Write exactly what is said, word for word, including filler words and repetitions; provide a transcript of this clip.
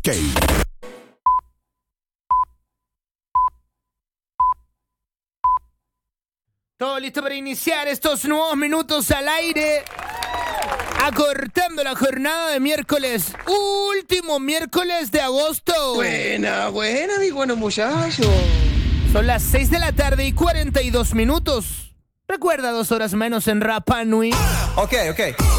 Ok. Todo listo para iniciar estos nuevos minutos al aire. Acortando la jornada de miércoles. Último miércoles de agosto. Buena, buena, mi bueno muchacho. Son las seis de la tarde y cuarenta y dos minutos. Recuerda, dos horas menos en Rapa Nui. Ok, ok.